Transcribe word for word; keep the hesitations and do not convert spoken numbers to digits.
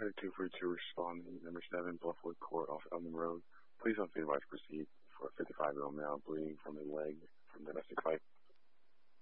Code two four two responding, number seven, Bluffwood Court off Elm Road. Please don't be advised to proceed for a fifty-five-year-old male bleeding from the leg from domestic fight.